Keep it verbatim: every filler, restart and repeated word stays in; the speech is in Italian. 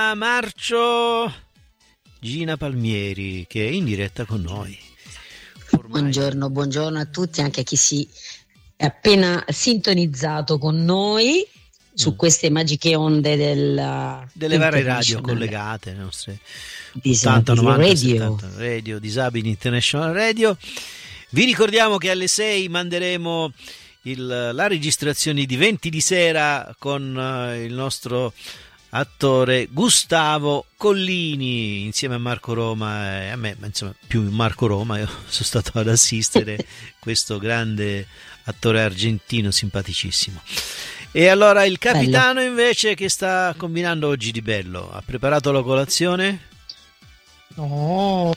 da Marcio Gina Palmieri, che è in diretta con noi. Ormai... Buongiorno, buongiorno a tutti, anche a chi si è appena sintonizzato con noi su queste magiche onde del, delle varie radio collegate, le nostre ottanta, novanta, radio. settanta radio, Disabili International Radio. Vi ricordiamo che alle sei manderemo il, la registrazione di venti di sera con uh, il nostro attore Gustavo Collini insieme a Marco Roma e a me, ma insomma più Marco Roma. Io sono stato ad assistere questo grande attore argentino simpaticissimo. E allora il capitano bello. Invece che sta combinando oggi di bello? Ha preparato la colazione? No,